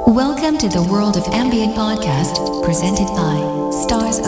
Welcome to the World of Ambient podcast, presented by Stars